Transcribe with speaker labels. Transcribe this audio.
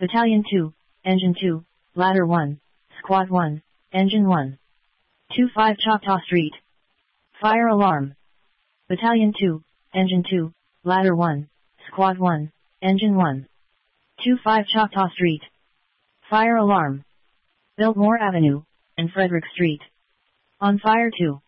Speaker 1: Battalion 2, Engine 2, Ladder 1, Squad 1, Engine 1. 25 Choctaw Street. Fire alarm. Battalion 2, Engine 2, Ladder 1, Squad 1, Engine 1. 25 Choctaw Street. Fire alarm. Biltmore Avenue, and Frederick Street. On fire 2.